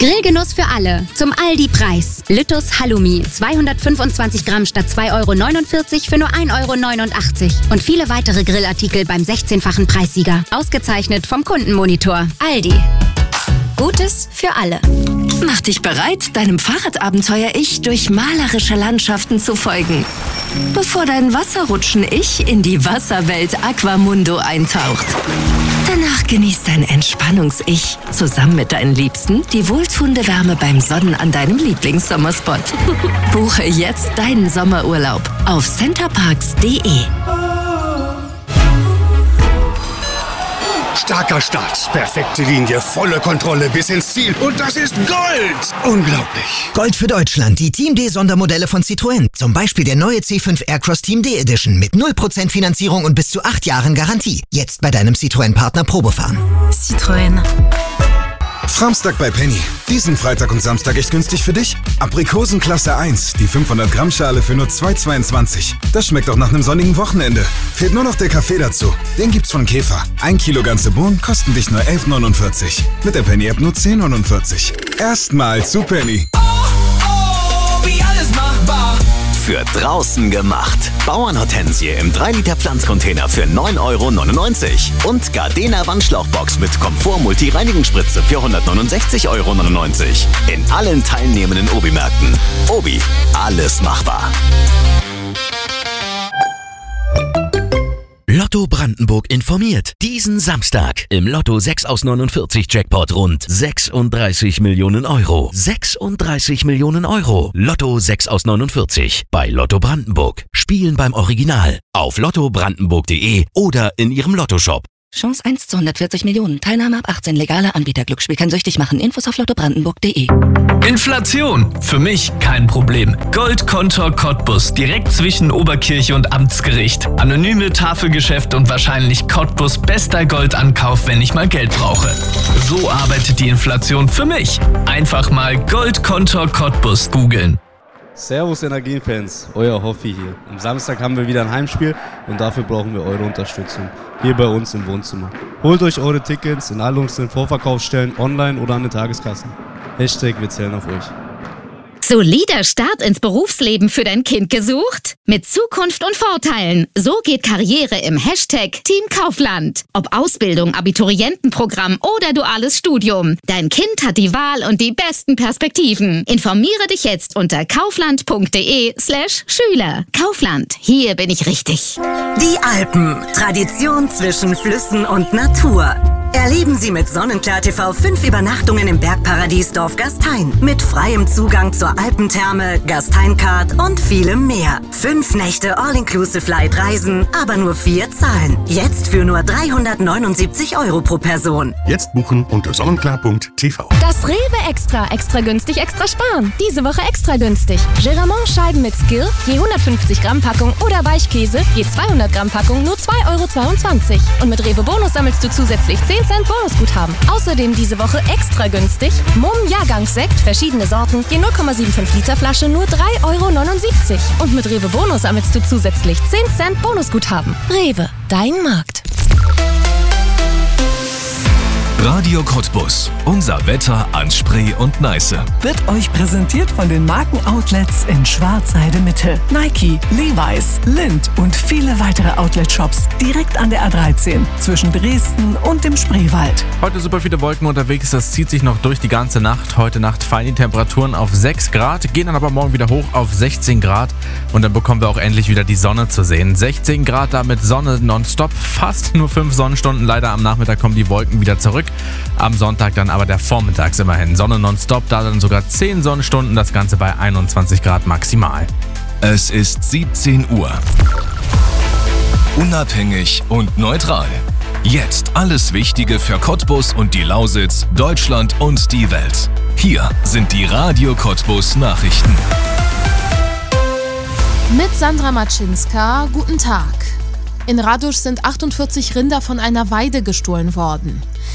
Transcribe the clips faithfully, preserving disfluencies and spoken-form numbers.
Grillgenuss für alle. Zum Aldi-Preis. Lüttus Halloumi. zweihundertfünfundzwanzig Gramm statt zwei Euro neunundvierzig für nur ein Euro neunundachtzig. Und viele weitere Grillartikel beim sechzehnfachen Preissieger. Ausgezeichnet vom Kundenmonitor. Aldi. Gutes für alle. Mach dich bereit, deinem Fahrradabenteuer-Ich durch malerische Landschaften zu folgen. Bevor dein Wasserrutschen-Ich in die Wasserwelt Aquamundo eintaucht. Danach genießt dein Entspannungs-Ich zusammen mit deinen Liebsten die wohltuende Wärme beim Sonnen an deinem Lieblingssommerspot. Buche jetzt deinen Sommerurlaub auf centerparks punkt de. Starker Start, perfekte Linie, volle Kontrolle bis ins Ziel. Und das ist Gold! Unglaublich. Gold für Deutschland, die Team D-Sondermodelle von Citroën. Zum Beispiel der neue C fünf Aircross Team D Edition mit null Prozent Finanzierung und bis zu acht Jahren Garantie. Jetzt bei deinem Citroën-Partner Probefahren. Citroën. Samstag bei Penny. Diesen Freitag und Samstag echt günstig für dich? Aprikosen Klasse eins, die fünfhundert Gramm Schale für nur zwei Euro zweiundzwanzig. Das schmeckt auch nach einem sonnigen Wochenende. Fehlt nur noch der Kaffee dazu. Den gibt's von Käfer. Ein Kilo ganze Bohnen kosten dich nur elf Euro neunundvierzig. Mit der Penny-App nur zehn Euro neunundvierzig. Erstmal zu Penny. Oh, oh, wie alles machbar. Für draußen gemacht. Bauernhortensie im drei Liter Pflanzcontainer für neun Euro neunundneunzig. Und Gardena Wandschlauchbox mit Komfort-Multi-Reinigungsspritze für hundertneunundsechzig Euro neunundneunzig. In allen teilnehmenden Obi-Märkten. Obi, alles machbar. Lotto Brandenburg informiert. Diesen Samstag im Lotto sechs aus neunundvierzig Jackpot rund sechsunddreißig Millionen Euro. sechsunddreißig Millionen Euro. Lotto sechs aus neunundvierzig bei Lotto Brandenburg. Spielen beim Original auf lotto brandenburg punkt de oder in ihrem Lottoshop. Chance eins zu hundertvierzig Millionen. Teilnahme ab achtzehn. Legale Anbieter. Glücksspiel kann süchtig machen. Infos auf lotto brandenburg punkt de. Inflation. Für mich kein Problem. Goldkontor Cottbus. Direkt zwischen Oberkirche und Amtsgericht. Anonyme Tafelgeschäft und wahrscheinlich Cottbus bester Goldankauf, wenn ich mal Geld brauche. So arbeitet die Inflation für mich. Einfach mal Goldkontor Cottbus googeln. Servus Energiefans, euer Hoffi hier. Am Samstag haben wir wieder ein Heimspiel und dafür brauchen wir eure Unterstützung. Hier bei uns im Wohnzimmer. Holt euch eure Tickets in all unseren Vorverkaufsstellen, online oder an den Tageskassen. Hashtag wir zählen auf euch. Solider Start ins Berufsleben für dein Kind gesucht? Mit Zukunft und Vorteilen. So geht Karriere im Hashtag Team Kaufland. Ob Ausbildung, Abiturientenprogramm oder duales Studium. Dein Kind hat die Wahl und die besten Perspektiven. Informiere dich jetzt unter kaufland punkt de slash Schüler. Kaufland, hier bin ich richtig. Die Alpen. Tradition zwischen Flüssen und Natur. Erleben Sie mit Sonnenklar T V fünf Übernachtungen im Bergparadies Dorf Gastein. Mit freiem Zugang zur Alpentherme, Gastein-Card und vielem mehr. Fünf Nächte All-Inclusive-Flight-Reisen, aber nur vier Zahlen. Jetzt für nur dreihundertneunundsiebzig Euro pro Person. Jetzt buchen unter sonnenklar punkt t v. Das Rewe Extra. Extra günstig, extra sparen. Diese Woche extra günstig. Geramont-Scheiben mit Skill, je hundertfünfzig Gramm Packung oder Weichkäse, je zweihundert Gramm Packung, nur zwei Euro zweiundzwanzig. Und mit Rewe Bonus sammelst du zusätzlich zehn Cent Bonusguthaben. Außerdem diese Woche extra günstig Mumm Jahrgangssekt, verschiedene Sorten, je null Komma fünfundsiebzig Liter Flasche nur drei Euro neunundsiebzig. Und mit Rewe Bonus sammelst du zusätzlich zehn Cent Bonusguthaben. Rewe, dein Markt. Radio Cottbus. Unser Wetter an Spree und Neiße. Wird euch präsentiert von den Markenoutlets in Schwarzheide Mitte. Nike, Levi's, Lindt und viele weitere Outlet-Shops direkt an der A dreizehn zwischen Dresden und dem Spreewald. Heute super viele Wolken unterwegs, das zieht sich noch durch die ganze Nacht. Heute Nacht fallen die Temperaturen auf sechs Grad, gehen dann aber morgen wieder hoch auf sechzehn Grad und dann bekommen wir auch endlich wieder die Sonne zu sehen. sechzehn Grad da mit Sonne nonstop, fast nur fünf Sonnenstunden. Leider am Nachmittag kommen die Wolken wieder zurück. Am Sonntag dann aber der Vormittags immerhin. Sonne nonstop, da dann sogar zehn Sonnenstunden, das Ganze bei einundzwanzig Grad maximal. Es ist siebzehn Uhr. Unabhängig und neutral. Jetzt alles Wichtige für Cottbus und die Lausitz, Deutschland und die Welt. Hier sind die Radio Cottbus Nachrichten. Mit Sandra Maczynska, guten Tag. In Radusch sind achtundvierzig Rinder von einer Weide gestohlen worden.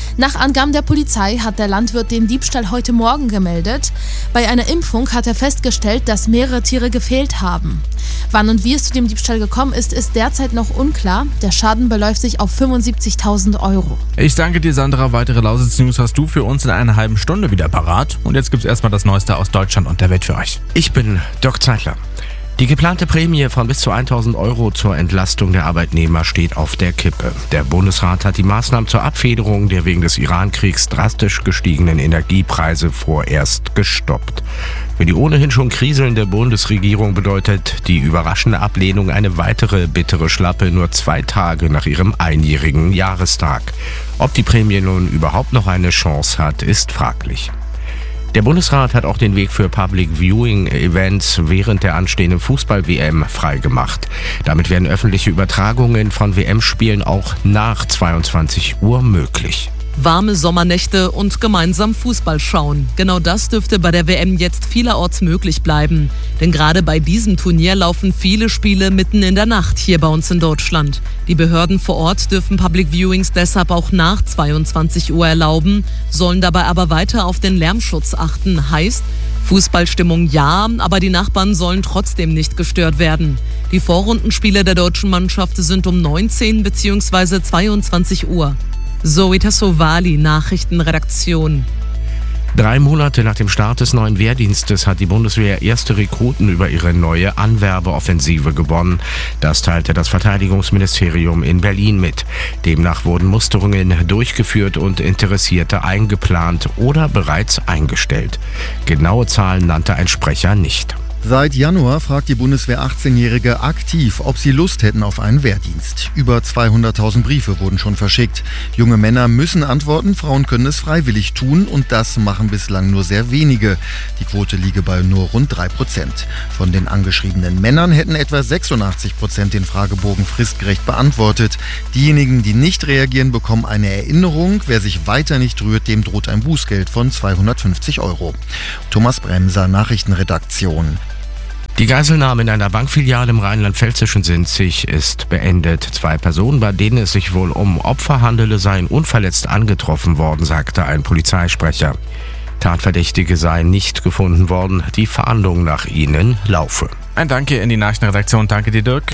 Nach Angaben der Polizei hat der Landwirt den Diebstahl heute Morgen gemeldet. Bei einer Impfung hat er festgestellt, dass mehrere Tiere gefehlt haben. Wann und wie es zu dem Diebstahl gekommen ist, ist derzeit noch unklar. Der Schaden beläuft sich auf fünfundsiebzigtausend Euro. Ich danke dir, Sandra. Weitere Lausitz-News hast du für uns in einer halben Stunde wieder parat. Und jetzt gibt's erstmal das Neueste aus Deutschland und der Welt für euch. Ich bin Dirk Zeitler. Die geplante Prämie von bis zu tausend Euro zur Entlastung der Arbeitnehmer steht auf der Kippe. Der Bundesrat hat die Maßnahmen zur Abfederung der wegen des Iran-Kriegs drastisch gestiegenen Energiepreise vorerst gestoppt. Für die ohnehin schon kriselnde Bundesregierung bedeutet die überraschende Ablehnung eine weitere bittere Schlappe nur zwei Tage nach ihrem einjährigen Jahrestag. Ob die Prämie nun überhaupt noch eine Chance hat, ist fraglich. Der Bundesrat hat auch den Weg für Public Viewing Events während der anstehenden Fußball-W M freigemacht. Damit werden öffentliche Übertragungen von W M-Spielen auch nach zweiundzwanzig Uhr möglich. Warme Sommernächte und gemeinsam Fußball schauen. Genau das dürfte bei der W M jetzt vielerorts möglich bleiben. Denn gerade bei diesem Turnier laufen viele Spiele mitten in der Nacht hier bei uns in Deutschland. Die Behörden vor Ort dürfen Public Viewings deshalb auch nach zweiundzwanzig Uhr erlauben, sollen dabei aber weiter auf den Lärmschutz achten. Heißt, Fußballstimmung ja, aber die Nachbarn sollen trotzdem nicht gestört werden. Die Vorrundenspiele der deutschen Mannschaft sind um neunzehn bzw. zweiundzwanzig Uhr. Zoe Tassovali, Nachrichtenredaktion. Drei Monate nach dem Start des neuen Wehrdienstes hat die Bundeswehr erste Rekruten über ihre neue Anwerbeoffensive gewonnen. Das teilte das Verteidigungsministerium in Berlin mit. Demnach wurden Musterungen durchgeführt und Interessierte eingeplant oder bereits eingestellt. Genaue Zahlen nannte ein Sprecher nicht. Seit Januar fragt die Bundeswehr achtzehnjährige aktiv, ob sie Lust hätten auf einen Wehrdienst. Über zweihunderttausend Briefe wurden schon verschickt. Junge Männer müssen antworten, Frauen können es freiwillig tun und das machen bislang nur sehr wenige. Die Quote liege bei nur rund drei Prozent. Von den angeschriebenen Männern hätten etwa sechsundachtzig Prozent den Fragebogen fristgerecht beantwortet. Diejenigen, die nicht reagieren, bekommen eine Erinnerung. Wer sich weiter nicht rührt, dem droht ein Bußgeld von zweihundertfünfzig Euro. Thomas Bremser, Nachrichtenredaktion. Die Geiselnahme in einer Bankfiliale im rheinland-pfälzischen Sinzig ist beendet. Zwei Personen, bei denen es sich wohl um Opfer handele, seien unverletzt angetroffen worden, sagte ein Polizeisprecher. Tatverdächtige seien nicht gefunden worden. Die Fahndung nach ihnen laufe. Ein Danke in die Nachrichtenredaktion. Danke dir, Dirk.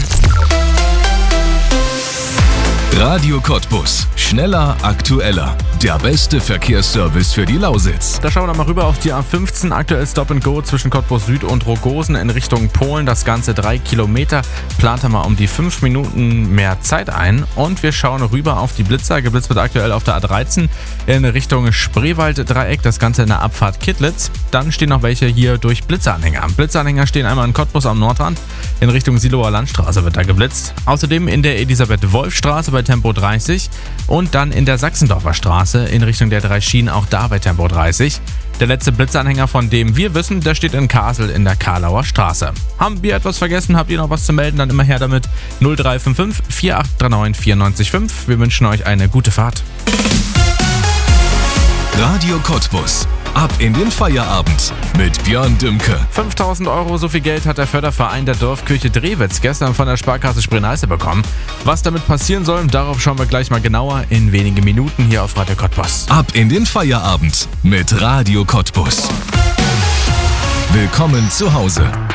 Radio Cottbus. Schneller, aktueller. Der beste Verkehrsservice für die Lausitz. Da schauen wir mal rüber auf die A fünfzehn. Aktuell Stop and Go zwischen Cottbus Süd und Rogosen in Richtung Polen. Das Ganze drei Kilometer. Plant er mal um die fünf Minuten mehr Zeit ein. Und wir schauen rüber auf die Blitzer. Geblitzt wird aktuell auf der A dreizehn in Richtung Spreewald-Dreieck. Das Ganze in der Abfahrt Kittlitz. Dann stehen noch welche hier durch Blitzanhänger. Blitzanhänger stehen einmal in Cottbus am Nordrand. In Richtung Siloer Landstraße wird da geblitzt. Außerdem in der Elisabeth-Wolf-Straße bei Tempo dreißig. Und dann in der Sachsendorfer Straße in Richtung der drei Schienen, auch da bei Tempo dreißig. Der letzte Blitzanhänger, von dem wir wissen, der steht in Kassel in der Karlauer Straße. Haben wir etwas vergessen? Habt ihr noch was zu melden? Dann immer her damit. null drei fünf fünf vier acht drei neun vier neun fünf. Wir wünschen euch eine gute Fahrt. Radio Cottbus. Ab in den Feierabend mit Björn Dümke. fünftausend Euro, so viel Geld hat der Förderverein der Dorfkirche Drewitz gestern von der Sparkasse Spree-Neiße bekommen. Was damit passieren soll, darauf schauen wir gleich mal genauer in wenigen Minuten hier auf Radio Cottbus. Ab in den Feierabend mit Radio Cottbus. Willkommen zu Hause.